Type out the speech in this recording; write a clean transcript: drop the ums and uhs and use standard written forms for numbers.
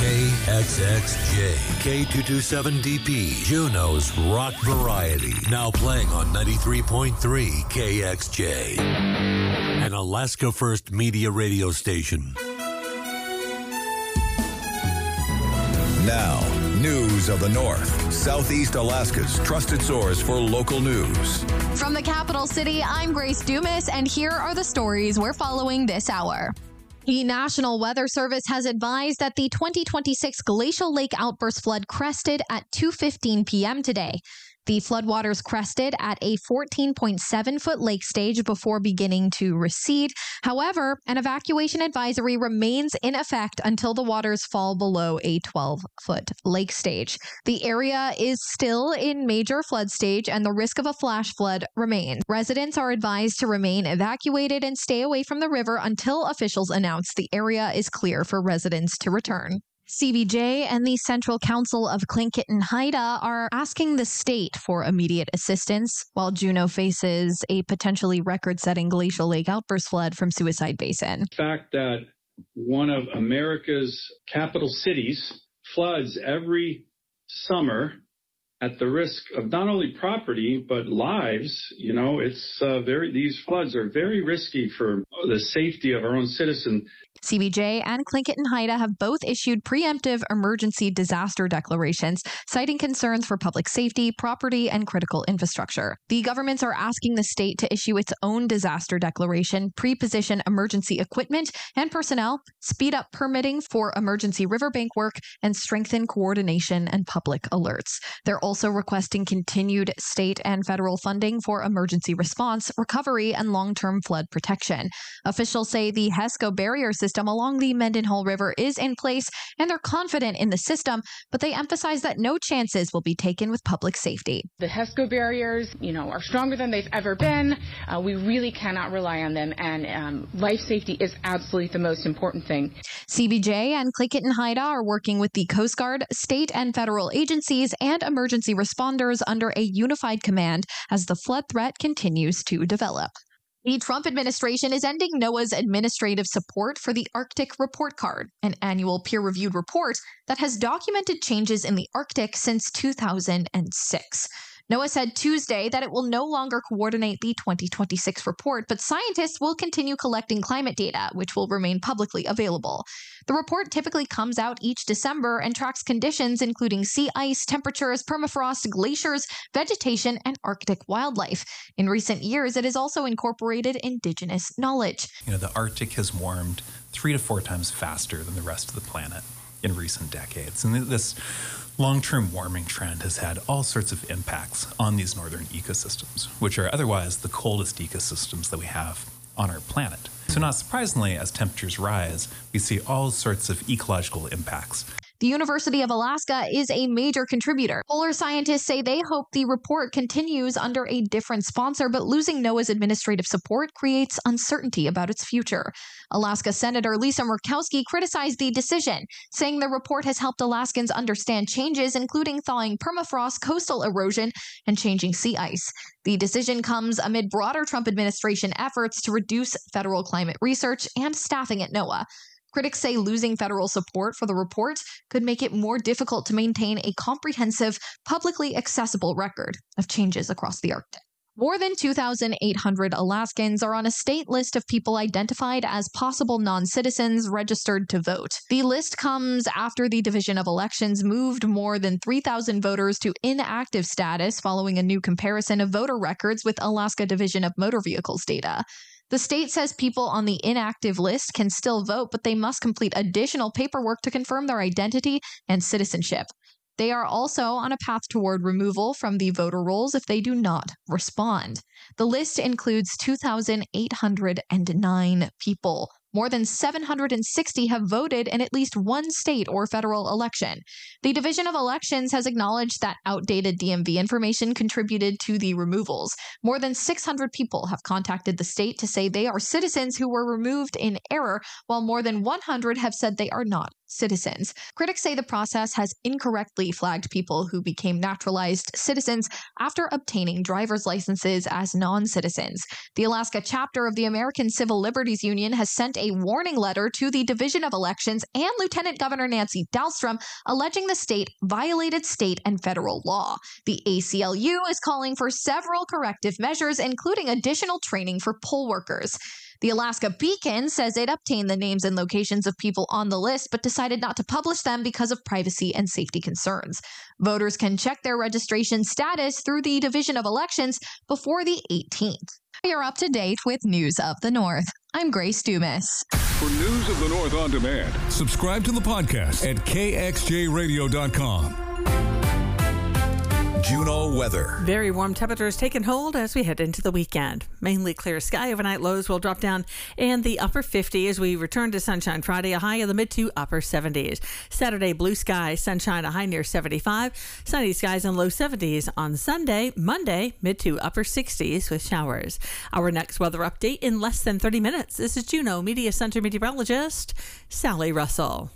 KXXJ, K227DP, Juneau's rock variety. Now playing on 93.3 KXJ, an Alaska First Media radio station. Now, news of the North, Southeast Alaska's trusted source for local news. From the capital city, I'm Grace Dumas, and here are the stories we're following this hour. The National Weather Service has advised that the 2026 Glacial Lake outburst flood crested at 2:15 p.m. today. The floodwaters crested at a 14.7-foot lake stage before beginning to recede. However, an evacuation advisory remains in effect until the waters fall below a 12-foot lake stage. The area is still in major flood stage and the risk of a flash flood remains. Residents are advised to remain evacuated and stay away from the river until officials announce the area is clear for residents to return. CBJ and the Central Council of Tlingit and Haida are asking the state for immediate assistance while Juneau faces a potentially record-setting glacial lake outburst flood from Suicide Basin. The fact that one of America's capital cities floods every summer at the risk of not only property but lives, these floods are very risky for the safety of our own citizens. CBJ and Tlingit and Haida have both issued preemptive emergency disaster declarations, citing concerns for public safety, property, and critical infrastructure. The governments are asking the state to issue its own disaster declaration, pre-position emergency equipment and personnel, speed up permitting for emergency riverbank work, and strengthen coordination and public alerts. They're also requesting continued state and federal funding for emergency response, recovery, and long-term flood protection. Officials say the HESCO barrier system along the Mendenhall River is in place, and they're confident in the system, but they emphasize that no chances will be taken with public safety. The HESCO barriers, are stronger than they've ever been. We really cannot rely on them, and life safety is absolutely the most important thing. CBJ and Tlingit and Haida are working with the Coast Guard, state and federal agencies, and emergency responders under a unified command as the flood threat continues to develop. The Trump administration is ending NOAA's administrative support for the Arctic Report Card, an annual peer-reviewed report that has documented changes in the Arctic since 2006. NOAA said Tuesday that it will no longer coordinate the 2026 report, but scientists will continue collecting climate data, which will remain publicly available. The report typically comes out each December and tracks conditions including sea ice, temperatures, permafrost, glaciers, vegetation, and Arctic wildlife. In recent years, it has also incorporated indigenous knowledge. The Arctic has warmed 3 to 4 times faster than the rest of the planet in recent decades. And this long-term warming trend has had all sorts of impacts on these northern ecosystems, which are otherwise the coldest ecosystems that we have on our planet. So not surprisingly, as temperatures rise, we see all sorts of ecological impacts. The University of Alaska is a major contributor. Polar scientists say they hope the report continues under a different sponsor, but losing NOAA's administrative support creates uncertainty about its future. Alaska Senator Lisa Murkowski criticized the decision, saying the report has helped Alaskans understand changes, including thawing permafrost, coastal erosion, and changing sea ice. The decision comes amid broader Trump administration efforts to reduce federal climate research and staffing at NOAA. Critics say losing federal support for the report could make it more difficult to maintain a comprehensive, publicly accessible record of changes across the Arctic. More than 2,800 Alaskans are on a state list of people identified as possible non-citizens registered to vote. The list comes after the Division of Elections moved more than 3,000 voters to inactive status following a new comparison of voter records with Alaska Division of Motor Vehicles data. The state says people on the inactive list can still vote, but they must complete additional paperwork to confirm their identity and citizenship. They are also on a path toward removal from the voter rolls if they do not respond. The list includes 2,809 people. More than 760 have voted in at least one state or federal election. The Division of Elections has acknowledged that outdated DMV information contributed to the removals. More than 600 people have contacted the state to say they are citizens who were removed in error, while more than 100 have said they are not citizens. Critics say the process has incorrectly flagged people who became naturalized citizens after obtaining driver's licenses as non-citizens. The Alaska chapter of the American Civil Liberties Union has sent a warning letter to the Division of Elections and Lieutenant Governor Nancy Dahlstrom, alleging the state violated state and federal law. The ACLU is calling for several corrective measures, including additional training for poll workers. The Alaska Beacon says it obtained the names and locations of people on the list, but decided not to publish them because of privacy and safety concerns. Voters can check their registration status through the Division of Elections before the 18th. You're up to date with News of the North. I'm Grace Dumas. For News of the North on demand, subscribe to the podcast at kxjradio.com. Juneau weather. Very warm temperatures taking hold as we head into the weekend. Mainly clear sky. Overnight lows will drop down in the upper 50s as we return to sunshine Friday, a high in the mid to upper 70s. Saturday, blue sky, sunshine, a high near 75. Sunny skies and low 70s on Sunday. Monday, mid to upper 60s with showers. Our next weather update in less than 30 minutes. This is Juneau Media Center meteorologist Sally Russell.